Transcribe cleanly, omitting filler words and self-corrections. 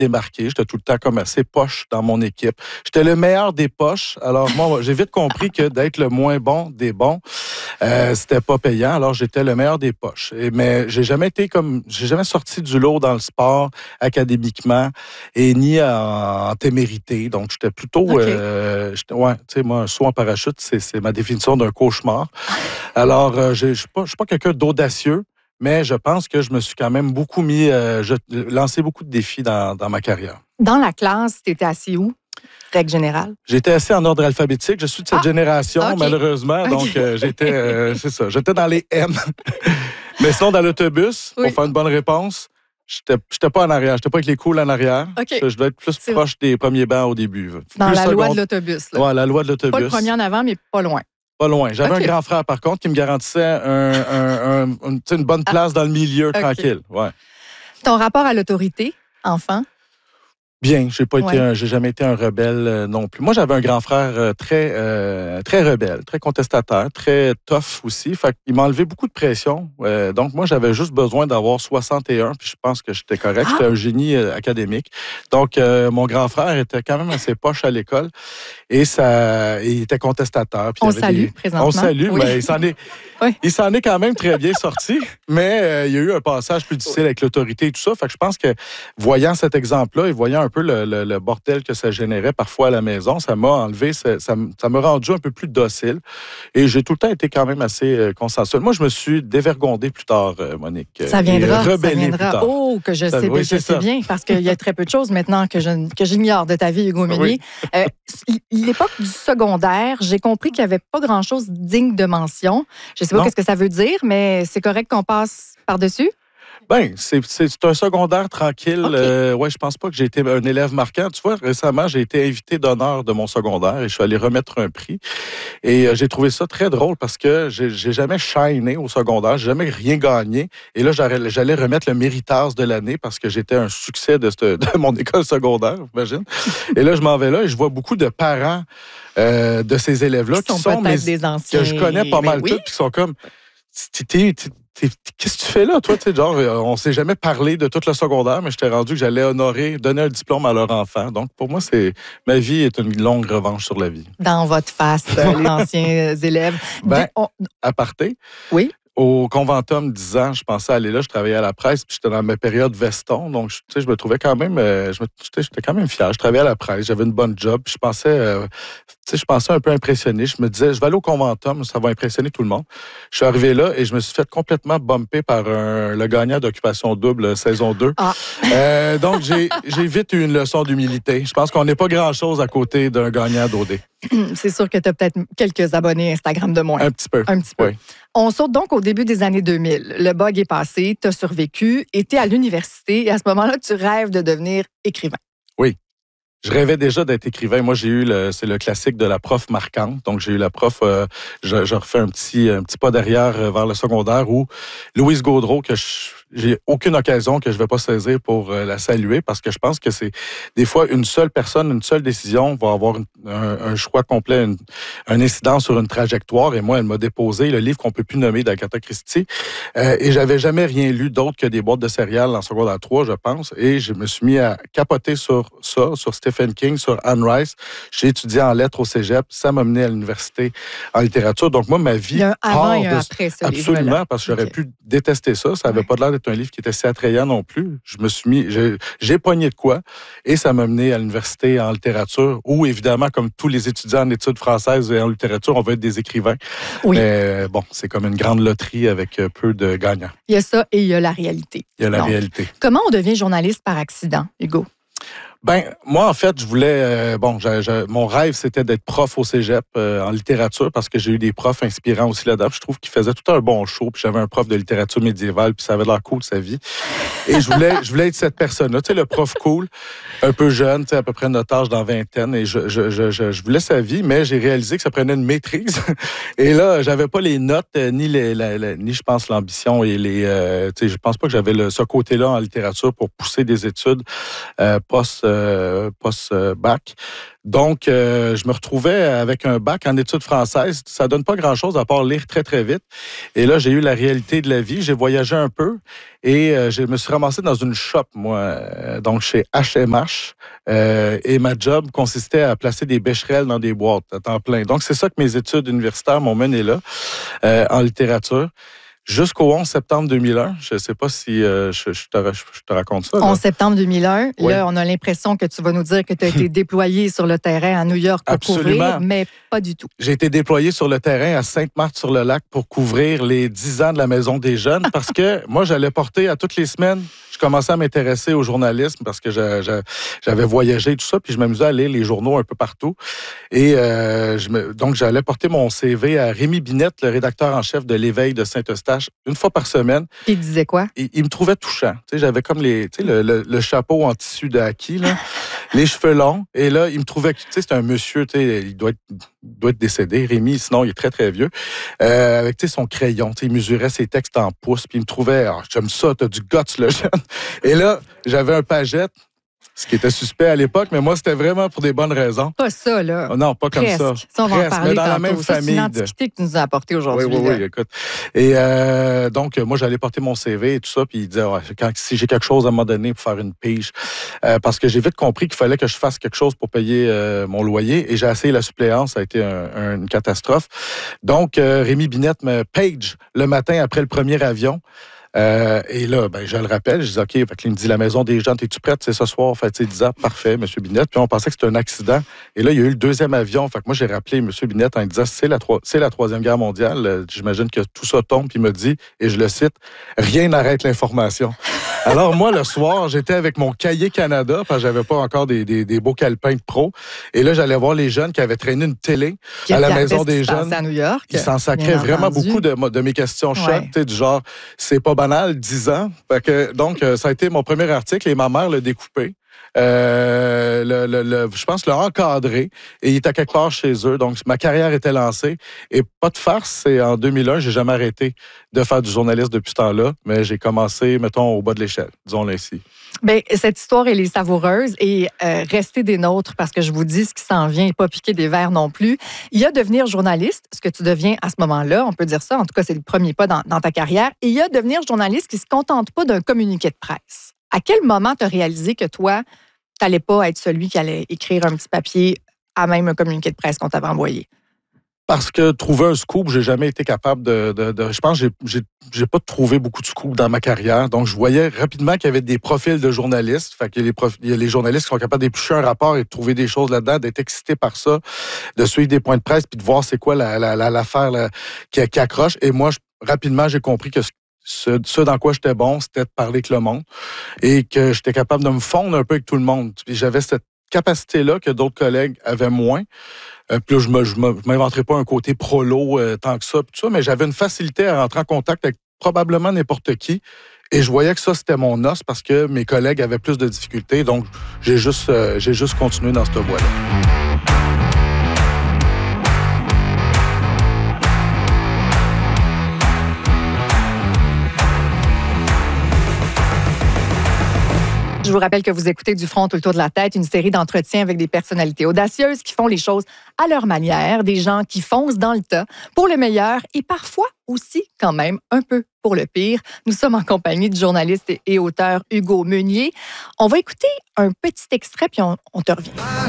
démarquer. J'étais tout le temps comme assez poche dans mon équipe. J'étais le meilleur des poches. Alors, moi, j'ai vite compris que d'être le moins bon des bons, c'était pas payant. Alors, j'étais le meilleur des poches. Mais j'ai jamais sorti du lot dans le sport académiquement et ni en témérité. Donc, j'étais plutôt, tu sais, moi, un saut en parachute, c'est ma définition d'un cauchemar. Alors, je suis pas quelqu'un d'audacieux. Mais je pense que je me suis quand même beaucoup lancé beaucoup de défis dans ma carrière. Dans la classe, tu étais assis où, règle générale? J'étais assis en ordre alphabétique. Je suis de cette génération, malheureusement. Donc, j'étais dans les M. Mais sinon, dans l'autobus, pour faire une bonne réponse, j'étais pas en arrière. J'étais pas avec les coules en arrière. Je dois être plus proche des premiers bancs au début. Dans la loi de l'autobus. Oui, la loi de l'autobus. Pas le premier en avant, mais pas loin. Pas loin. J'avais un grand frère, par contre, qui me garantissait une bonne place dans le milieu, tranquille. Ouais. Ton rapport à l'autorité, enfant? Bien, j'ai jamais été un rebelle non plus. Moi, j'avais un grand frère très rebelle, très contestataire, très tough aussi. Fait qu'il m'a enlevé beaucoup de pression. Donc, moi, j'avais juste besoin d'avoir 61, puis je pense que j'étais correct. J'étais un génie académique. Donc, mon grand frère était quand même assez poche à l'école et il était contestataire. Puis présentement. On salue, mais il s'en est quand même très bien sorti. Mais il y a eu un passage plus difficile avec l'autorité et tout ça. Fait que je pense que, voyant cet exemple-là et voyant un peu le bordel que ça générait parfois à la maison, ça m'a enlevé, ça m'a rendu un peu plus docile. Et j'ai tout le temps été quand même assez consensuel. Moi, je me suis dévergondé plus tard, Monique. Ça viendra. Plus tard. Oh, que je sais, je sais bien, parce qu'il y a très peu de choses maintenant que j'ignore de ta vie, Hugo Meunier. L'époque du secondaire, j'ai compris qu'il n'y avait pas grand-chose digne de mention. Je ne sais pas ce que ça veut dire, mais c'est correct qu'on passe par-dessus? Bien, c'est un secondaire tranquille. Je pense pas que j'ai été un élève marquant. Tu vois, récemment, j'ai été invité d'honneur de mon secondaire et je suis allé remettre un prix. Et j'ai trouvé ça très drôle parce que j'ai jamais shiné au secondaire, j'ai jamais rien gagné. Et là, j'allais remettre le méritage de l'année parce que j'étais un succès de mon école secondaire, j'imagine. Et là, je m'en vais là et je vois beaucoup de parents de ces élèves-là qui sont des anciens, que je connais pas mal tous, puis qui sont comme... Qu'est-ce que tu fais là, toi? Genre, on ne s'est jamais parlé de tout le secondaire, mais je t'ai rendu que j'allais donner un diplôme à leur enfant. Donc, pour moi, ma vie est une longue revanche sur la vie. Dans votre face, les anciens élèves. Aparté. Oui. Au Conventum, 10 ans, je pensais aller là, je travaillais à la presse, puis j'étais dans ma période veston, donc je me trouvais quand même, j'étais quand même fier. Je travaillais à la presse, j'avais une bonne job, puis je pensais un peu impressionné. Je me disais, je vais aller au Conventum, ça va impressionner tout le monde. Je suis arrivé là et je me suis fait complètement bumper par le gagnant d'Occupation Double, saison 2. Donc, j'ai vite eu une leçon d'humilité. Je pense qu'on n'est pas grand-chose à côté d'un gagnant d'OD. C'est sûr que tu as peut-être quelques abonnés Instagram de moins. Un petit peu. Oui. On saute donc au début des années 2000. Le bug est passé, tu as survécu, et tu es à l'université. Et à ce moment-là, tu rêves de devenir écrivain. Oui. Je rêvais déjà d'être écrivain. Moi, c'est le classique de la prof marquante. Donc, j'ai eu la prof, je refais un petit pas derrière vers le secondaire où Louise Gaudreau, que j'ai aucune occasion que je ne vais pas saisir pour la saluer parce que je pense que c'est des fois une seule personne, une seule décision va avoir un choix complet, un incident sur une trajectoire. Et moi, elle m'a déposé le livre qu'on ne peut plus nommer d'Agatha Christie. Et j'avais jamais rien lu d'autre que des boîtes de céréales en secondaire 3, je pense. Et je me suis mis à capoter sur ça, sur Stephen King, sur Anne Rice. J'ai étudié en lettres au cégep. Ça m'a mené à l'université en littérature. Donc moi, ma vie... Il y a un avant et un après ce absolument, livre-là. Parce que j'aurais pu détester ça. Ça n'avait pas l'air d'être un livre qui était si attrayant non plus. J'ai pogné de quoi et ça m'a mené à l'université en littérature où, évidemment, comme tous les étudiants en études françaises et en littérature, on veut être des écrivains. Oui. Mais bon, c'est comme une grande loterie avec peu de gagnants. Il y a ça et il y a la réalité. Il y a la réalité. Comment on devient journaliste par accident, Hugo? Ben, moi, en fait, je voulais... mon rêve, c'était d'être prof au cégep en littérature parce que j'ai eu des profs inspirants aussi là-dedans. Je trouve qu'ils faisaient tout un bon show. Puis j'avais un prof de littérature médiévale, puis ça avait l'air cool, sa vie. Et je voulais être cette personne-là. Tu sais, le prof cool, un peu jeune, tu sais, à peu près notre âge, dans vingtaine. Et je voulais sa vie, mais j'ai réalisé que ça prenait une maîtrise. Et là, j'avais pas les notes, ni je pense, l'ambition et les... tu sais, je pense pas que j'avais ce côté-là en littérature pour pousser des études post-bac. Donc, je me retrouvais avec un bac en études françaises. Ça donne pas grand-chose à part lire très, très vite. Et là, j'ai eu la réalité de la vie. J'ai voyagé un peu et je me suis ramassé dans une shop, moi, donc chez H&M. Et ma job consistait à placer des bécherelles dans des boîtes à temps plein. Donc, c'est ça que mes études universitaires m'ont mené là, en littérature. Jusqu'au 11 septembre 2001. Je ne sais pas si je te raconte ça. Là. 11 septembre 2001. Oui. Là, on a l'impression que tu vas nous dire que tu as été déployé sur le terrain à New York pour couvrir, mais pas du tout. J'ai été déployé sur le terrain à Sainte-Marthe-sur-le-Lac pour couvrir les 10 ans de la Maison des Jeunes parce que moi, j'allais porter à toutes les semaines. Je commençais à m'intéresser au journalisme parce que j'avais voyagé et tout ça, puis je m'amusais à lire les journaux un peu partout. Et donc, j'allais porter mon CV à Rémi Binette, le rédacteur en chef de l'Éveil de Saint-Eustache, une fois par semaine. Puis il disait quoi? Il me trouvait touchant. Tu sais, j'avais comme le chapeau en tissu de haki, là, les cheveux longs. Et là, il me trouvait... Tu sais, c'est un monsieur, tu sais, il doit être décédé, Rémi, sinon il est très, très vieux. Avec son crayon, il mesurait ses textes en pouces, puis il me trouvait, j'aime ça, t'as du guts, le jeune. Et là, j'avais un pagette, ce qui était suspect à l'époque, mais moi, c'était vraiment pour des bonnes raisons. Pas ça, là. Oh non, pas Presque. comme ça. Ça, on va en parler mais dans tantôt. la même Ça, famille. c'est une antiquité que tu nous as apportée aujourd'hui. Oui, écoute. Et donc, moi, j'allais porter mon CV et tout ça, puis il disait, si j'ai quelque chose à me donner pour faire une pige, parce que j'ai vite compris qu'il fallait que je fasse quelque chose pour payer mon loyer, et j'ai essayé la suppléance, ça a été une catastrophe. Donc, Rémi Binette me page le matin après le premier avion. Et là, je le rappelle, je dis OK, fait que il me dit la Maison des Jeunes, es-tu prête? C'est ce soir, fait 10 ans, parfait, M. Binette. Puis on pensait que c'était un accident. Et là, il y a eu le deuxième avion. Fait que moi, j'ai rappelé M. Binette en lui disant c'est la Troisième Guerre mondiale. J'imagine que tout ça tombe. Puis il me dit, et je le cite, rien n'arrête l'information. Alors, moi, le soir, j'étais avec mon cahier Canada, parce que j'avais pas encore des beaux calepins de pro. Et là, j'allais voir les jeunes qui avaient traîné une télé à la Maison des Jeunes. À New York. Ils s'en sacraient vraiment beaucoup de mes questions chocs, du genre, c'est pas banal, 10 ans. Fait que, donc, ça a été mon premier article et ma mère l'a découpé. Je pense l'a encadré et il était quelque part chez eux. Donc, ma carrière était lancée. Et pas de farce, c'est en 2001, j'ai jamais arrêté de faire du journalisme depuis ce temps-là, mais j'ai commencé, mettons, au bas de l'échelle, disons-le ainsi. Bien, cette histoire, elle est savoureuse et restez des nôtres parce que je vous dis ce qui s'en vient et pas piquer des verres non plus. Il y a devenir journaliste, ce que tu deviens à ce moment-là, on peut dire ça, en tout cas, c'est le premier pas dans ta carrière. Et il y a devenir journaliste qui ne se contente pas d'un communiqué de presse. À quel moment tu as réalisé que toi, tu n'allais pas être celui qui allait écrire un petit papier à même un communiqué de presse qu'on t'avait envoyé? Parce que trouver un scoop, j'ai jamais été capable je pense que j'ai pas trouvé beaucoup de scoops dans ma carrière. Donc, je voyais rapidement qu'il y avait des profils de journalistes. Fait qu'il y a les journalistes qui sont capables d'éplucher un rapport et de trouver des choses là-dedans, d'être excités par ça, de suivre des points de presse puis de voir c'est quoi l'affaire qui accroche. Et moi, rapidement, j'ai compris que ce dans quoi j'étais bon, c'était de parler avec le monde et que j'étais capable de me fondre un peu avec tout le monde. Puis j'avais cette capacité-là que d'autres collègues avaient moins. Puis là, je m'inventerais pas un côté prolo tant que ça, tout ça, mais j'avais une facilité à rentrer en contact avec probablement n'importe qui. Et je voyais que ça, c'était mon os parce que mes collègues avaient plus de difficultés. Donc, j'ai juste continué dans cette voie-là. Je vous rappelle que vous écoutez Du front tout le tour de la tête, une série d'entretiens avec des personnalités audacieuses qui font les choses à leur manière, des gens qui foncent dans le tas pour le meilleur et parfois aussi quand même un peu pour le pire. Nous sommes en compagnie du journaliste et auteur Hugo Meunier. On va écouter un petit extrait puis on te revient.